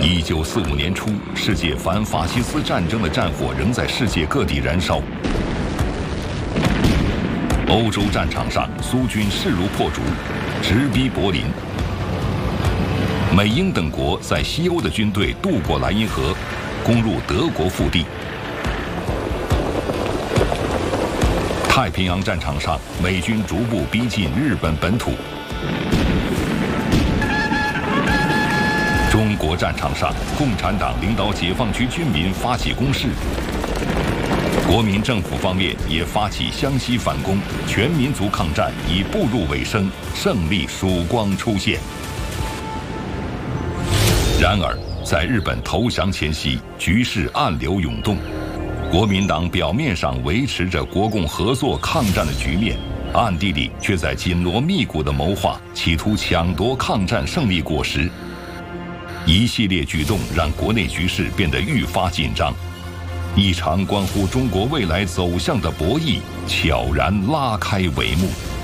1945年初，世界反法西斯战争的战火仍在世界各地燃烧。欧洲战场上，苏军势如破竹，直逼柏林。美英等国在西欧的军队渡过莱茵河，攻入德国腹地。太平洋战场上，美军逐步逼近日本本土。中国战场上，共产党领导解放区军民发起攻势。国民政府方面也发起湘西反攻，全民族抗战已步入尾声，胜利曙光出现。然而，在日本投降前夕，局势暗流涌动。国民党表面上维持着国共合作抗战的局面，暗地里却在紧锣密鼓的谋划，企图抢夺抗战胜利果实。一系列举动让国内局势变得愈发紧张。一场关乎中国未来走向的博弈悄然拉开帷幕。